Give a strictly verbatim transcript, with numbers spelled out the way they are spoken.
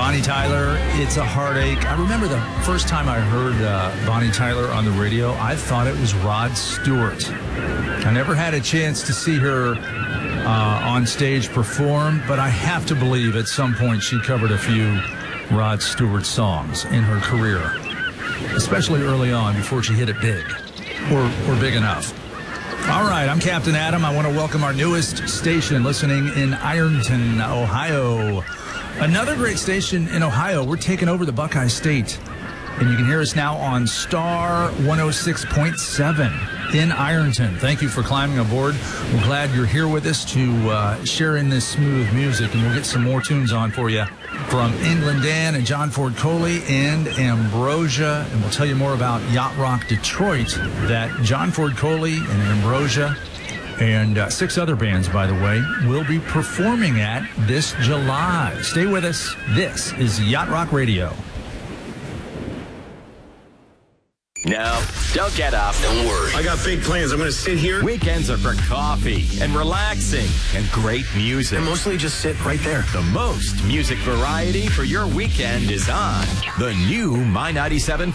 Bonnie Tyler, It's a Heartache. I remember the first time I heard uh, Bonnie Tyler on the radio, I thought it was Rod Stewart. I never had a chance to see her uh, on stage perform, but I have to believe at some point she covered a few Rod Stewart songs in her career, especially early on before she hit it big, or, or big enough. All right, I'm Captain Adam. I want to welcome our newest station listening in Ironton, Ohio. Another great station in Ohio. We're taking over the Buckeye State. And you can hear us now on Star one oh six point seven in Ironton. Thank you for climbing aboard. We're glad you're here with us to uh, share in this smooth music. And we'll get some more tunes on for you from England Dan and John Ford Coley and Ambrosia. And we'll tell you more about Yacht Rock Detroit that John Ford Coley and Ambrosia and uh, six other bands, by the way, will be performing at this July. Stay with us. This is Yacht Rock Radio. No, don't get up. Don't worry. I got big plans. I'm going to sit here. Weekends are for coffee and relaxing and great music. And mostly just sit right there. The most music variety for your weekend is on the new My ninety-seven